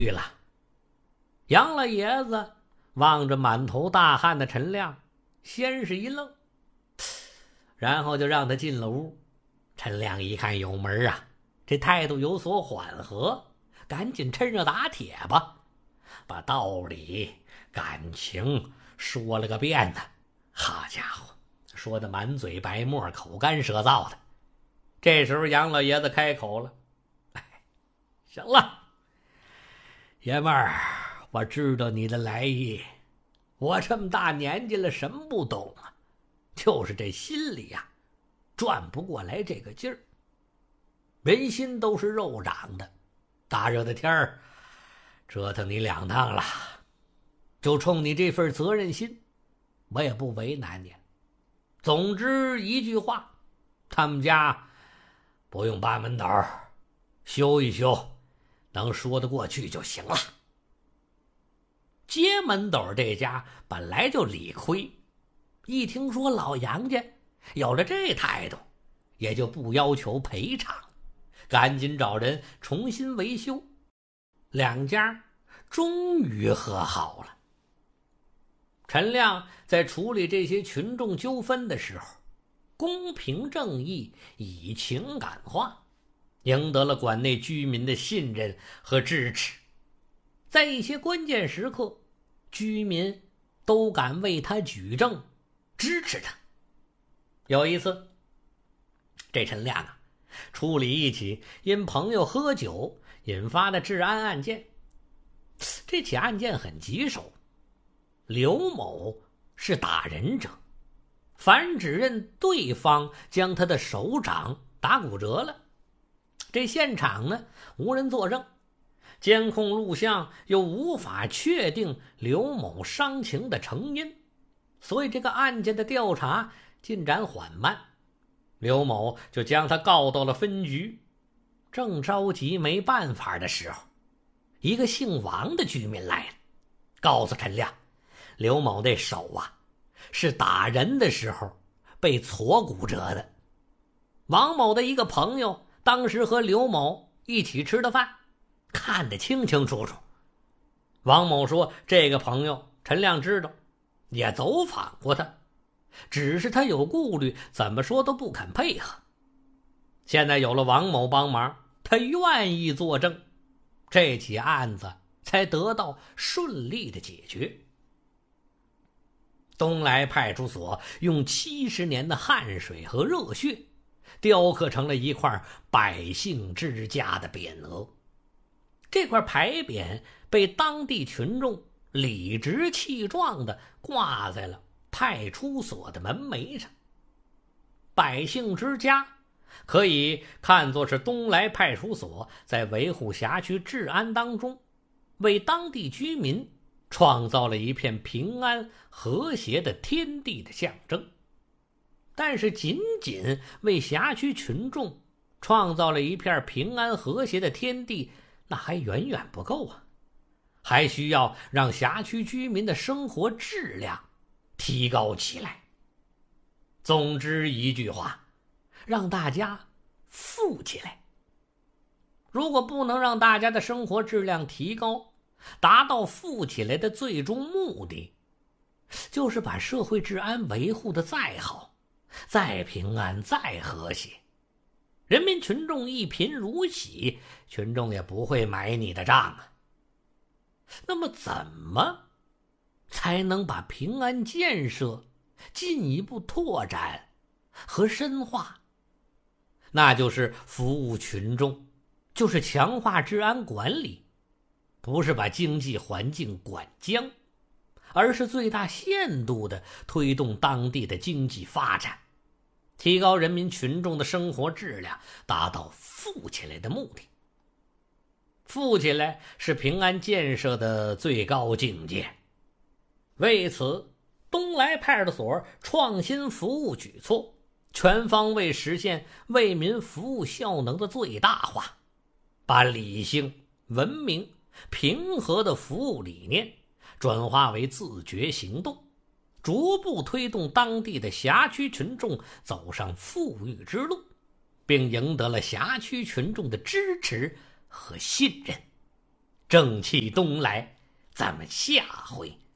了。杨老爷子望着满头大汗的陈亮，先是一愣，然后就让他进了屋。陈亮一看有门啊，这态度有所缓和，赶紧趁热打铁吧，把道理感情说了个遍呢。好家伙，说的满嘴白沫，口干舌燥的。这时候杨老爷子开口了：行了，爷们儿，我知道你的来意，我这么大年纪了，什么不懂啊？就是这心里呀，转不过来这个劲儿。人心都是肉长的，大热的天儿，折腾你2趟了，就冲你这份责任心，我也不为难你。总之一句话，他们家不用扒门斗，修一修，能说得过去就行了。接门斗这家本来就理亏，一听说老杨家有了这态度，也就不要求赔偿，赶紧找人重新维修。2家终于和好了。陈亮在处理这些群众纠纷的时候，公平正义，以情感化，赢得了馆内居民的信任和支持。在一些关键时刻，居民都敢为他举证，支持他。有一次，这陈亮啊，处理一起因朋友喝酒引发的治安案件。这起案件很棘手，刘某是打人者，反指认对方将他的手掌打骨折了。这现场呢，无人作证，监控录像又无法确定刘某伤情的成因，所以这个案件的调查进展缓慢。刘某就将他告到了分局。正着急没办法的时候，一个姓王的居民来了，告诉陈亮，刘某那手啊，是打人的时候被挫骨折的。王某的一个朋友当时和刘某一起吃的饭，看得清清楚楚。王某说，这个朋友陈亮知道，也走访过他，只是他有顾虑，怎么说都不肯配合。现在有了王某帮忙，他愿意作证，这起案子才得到顺利的解决。东来派出所用70年的汗水和热血，雕刻成了一块百姓之家的匾额。这块牌匾被当地群众理直气壮地挂在了派出所的门楣上。百姓之家可以看作是东来派出所在维护辖区治安当中，为当地居民创造了一片平安和谐的天地的象征。但是仅仅为辖区群众创造了一片平安和谐的天地，那还远远不够啊，还需要让辖区居民的生活质量提高起来。总之一句话，让大家富起来。如果不能让大家的生活质量提高，达到富起来的最终目的，就是把社会治安维护的再好，再平安，再和谐，人民群众一贫如洗，群众也不会买你的账啊。那么怎么才能把平安建设进一步拓展和深化？那就是服务群众，就是强化治安管理，不是把经济环境管僵，而是最大限度地推动当地的经济发展，提高人民群众的生活质量，达到富起来的目的。富起来是平安建设的最高境界。为此，东来派出所创新服务举措，全方位实现为民服务效能的最大化，把理性、文明、平和的服务理念转化为自觉行动，逐步推动当地的辖区群众走上富裕之路，并赢得了辖区群众的支持和信任。 正气东来，咱们下回